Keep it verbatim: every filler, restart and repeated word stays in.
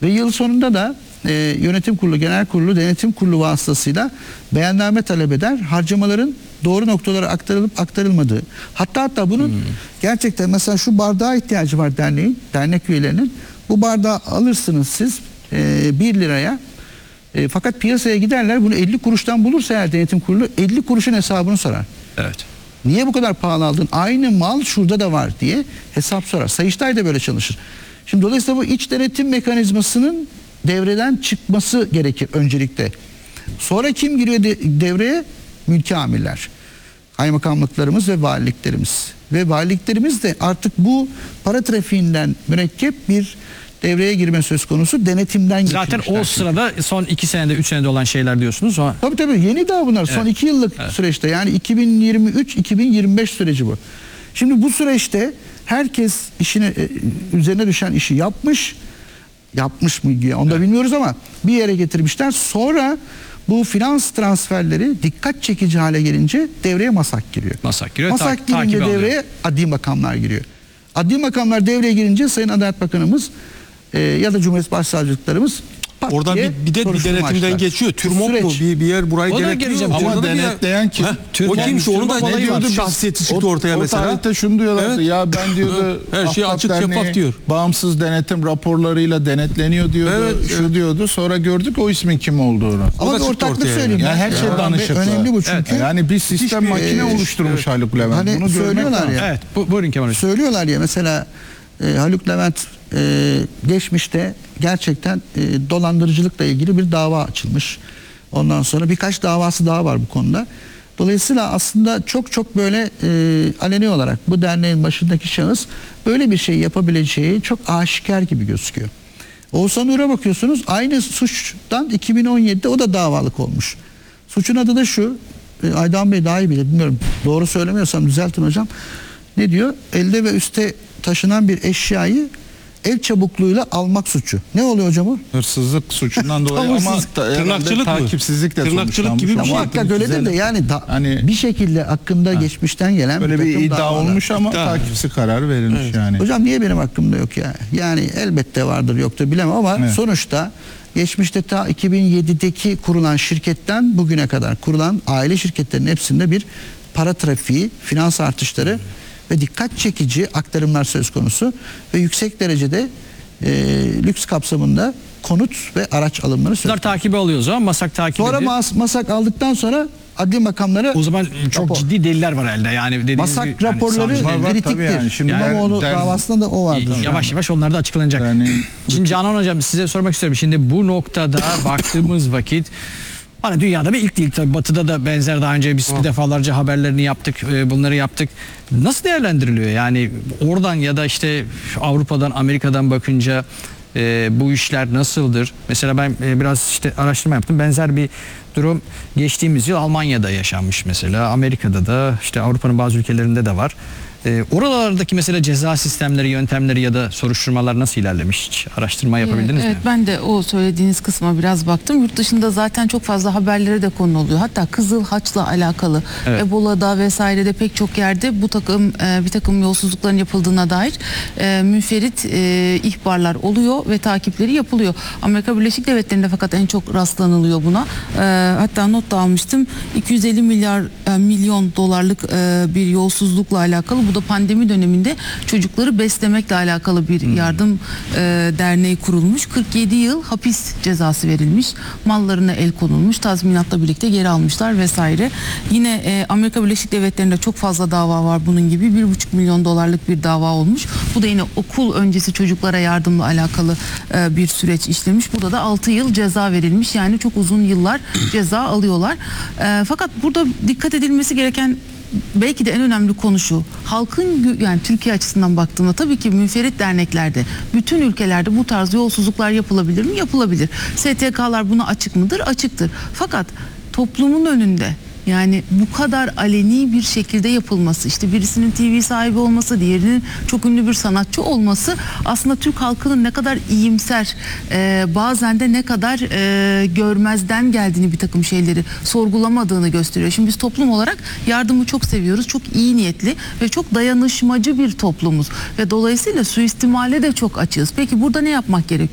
Ve yıl sonunda da e, yönetim kurulu, genel kurulu, denetim kurulu vasıtasıyla beyanname talep eder. Harcamaların doğru noktalara aktarılıp aktarılmadığı. Hatta hatta bunun hmm. gerçekten mesela şu bardağa ihtiyacı var derneğin, dernek üyelerinin. Bu bardağı alırsınız siz e, bir liraya. E, fakat piyasaya giderler, bunu elli kuruştan bulursa eğer denetim kurulu elli kuruşun hesabını sorar. Evet. Niye bu kadar pahalı aldın? Aynı mal şurada da var diye hesap sorar. Sayıştay da böyle çalışır. Şimdi dolayısıyla bu iç denetim mekanizmasının devreden çıkması gerekir öncelikle. Sonra kim giriyor de, devreye? Mülki amirler. Kaymakamlıklarımız ve valiliklerimiz. Ve valiliklerimiz de artık bu para trafiğinden mürekkep bir devreye girme söz konusu, denetimden zaten o sırada son iki senede, üç senede olan şeyler diyorsunuz. O... Tabii tabii yeni daha bunlar. Evet. Son iki yıllık evet. süreçte, yani iki bin yirmi üç iki bin yirmi beş süreci bu. Şimdi bu süreçte herkes işine üzerine düşen işi yapmış. Yapmış mı onu da evet. bilmiyoruz ama bir yere getirmişler. Sonra bu finans transferleri dikkat çekici hale gelince devreye MASAK giriyor. MASAK giriyor. MASAK ta girince devreye alıyor. Adli makamlar giriyor. Adli makamlar devreye girince Sayın Adalet Bakanımız e, ya da Cumhuriyet Başsavcılıklarımız orada bir, bir de bir denetimden açlar. geçiyor. TÜRMOP mu bir, bir yer burayı denetliyor. Ama denetleyen kim? O kimse onu da ne diyordu? Şahsiyeti çıktı ortaya o, mesela. O tarihte şunu diyorlardı. Evet. Ya ben diyordu her şey açık şeffaf diyor. Bağımsız denetim raporlarıyla denetleniyor diyordu. Evet, şu evet. diyordu. Sonra gördük o ismin kim olduğunu. Ama bir ortaklık söyleyeyim. Yani her şey danışıklı. Önemli bu çünkü. Evet. Yani bir sistem makine e, oluşturmuş evet. Haluk Levent. Hani bunu söylüyorlar ya. Evet. Bu, buyurun Kemal Hocam. Söylüyorlar ya mesela e, Haluk Levent e, geçmişte gerçekten e, dolandırıcılıkla ilgili bir dava açılmış. Ondan sonra birkaç davası daha var bu konuda. Dolayısıyla aslında çok çok böyle e, aleni olarak bu derneğin başındaki şahıs böyle bir şey yapabileceği çok aşikar gibi gözüküyor. Oğuzhan Uğur'a bakıyorsunuz, aynı suçtan iki bin on yedide o da davalık olmuş. Suçun adı da şu, e, Aydan Bey daha iyi bilir, bilmiyorum doğru söylemiyorsam düzeltin hocam. Ne diyor? Elde ve üste taşınan bir eşyayı el çabukluğuyla almak suçu. Ne oluyor hocam o? Hırsızlık suçundan dolayı ama tırnakçılık takipsizlik de tırnakçılık gibi bir şey. Muhakkak öyledir de yani da, hani, bir şekilde hakkında ha. geçmişten gelen böyle bir, bir iddia davalar. olmuş ama iddia. takipsiz karar verilmiş evet. yani. Hocam niye benim hakkımda yok ya? Yani elbette vardır yoktur bilemem ama evet. sonuçta geçmişte ta iki bin yedideki kurulan şirketten bugüne kadar kurulan aile şirketlerinin hepsinde bir para trafiği, finans artışları hmm. ve dikkat çekici aktarımlar söz konusu ve yüksek derecede e, lüks kapsamında konut ve araç alımları söz konusu. Bunlar takibi alıyor o zaman, MASAK takip sonra ediyor. Sonra MASAK aldıktan sonra adli makamları... O zaman çok rapor. ciddi deliller var elde. Yani MASAK gibi, raporları yani kritiktir. Yani. Şimdi yani, İmamoğlu der, davasında da o vardı. Yavaş yavaş onlar da açıklanacak. Yani, şimdi Canan Hocam size sormak istiyorum. Şimdi bu noktada baktığımız vakit hani dünyada bir ilk değil tabii, Batı'da da benzer, daha önce biz oh. defalarca haberlerini yaptık, bunları yaptık. Nasıl değerlendiriliyor? Yani oradan ya da işte Avrupa'dan, Amerika'dan bakınca e, bu işler nasıldır? Mesela ben e, biraz işte araştırma yaptım. Benzer bir durum geçtiğimiz yıl Almanya'da yaşanmış mesela. Amerika'da da, işte Avrupa'nın bazı ülkelerinde de var. E, oralardaki mesela ceza sistemleri, yöntemleri ya da soruşturmalar nasıl ilerlemiş? Hiç araştırma yapabildiniz evet, mi? Evet, ben de o söylediğiniz kısma biraz baktım. Yurt dışında zaten çok fazla haberlere de konu oluyor. Hatta Kızıl Haç'la alakalı evet. Ebola'da vesairede pek çok yerde bu takım e, bir takım yolsuzlukların yapıldığına dair e, müferit e, ihbarlar oluyor ve takipleri yapılıyor. Amerika Birleşik Devletleri'nde fakat en çok rastlanılıyor buna. E, hatta not da almıştım. iki yüz elli milyar e, milyon dolarlık e, bir yolsuzlukla alakalı. Bu da pandemi döneminde çocukları beslemekle alakalı bir yardım e, derneği kurulmuş. kırk yedi yıl hapis cezası verilmiş. Mallarına el konulmuş. Tazminatla birlikte geri almışlar vesaire. Yine e, Amerika Birleşik Devletleri'nde çok fazla dava var bunun gibi. bir buçuk milyon dolarlık bir dava olmuş. Bu da yine okul öncesi çocuklara yardımla alakalı e, bir süreç işlemiş. Burada da altı yıl ceza verilmiş. Yani çok uzun yıllar ceza alıyorlar. E, fakat burada dikkat edilmesi gereken belki de en önemli konu şu: halkın, yani Türkiye açısından baktığımda tabii ki münferit derneklerde, bütün ülkelerde bu tarz yolsuzluklar yapılabilir mi? Yapılabilir. S T K'lar buna açık mıdır? Açıktır. Fakat toplumun önünde, yani bu kadar aleni bir şekilde yapılması, işte birisinin T V sahibi olması, diğerinin çok ünlü bir sanatçı olması aslında Türk halkının ne kadar iyimser, e, bazen de ne kadar e, görmezden geldiğini, bir takım şeyleri sorgulamadığını gösteriyor. Şimdi biz toplum olarak yardımı çok seviyoruz, çok iyi niyetli ve çok dayanışmacı bir toplumuz ve dolayısıyla suistimale de çok açığız. Peki burada ne yapmak gerekiyor?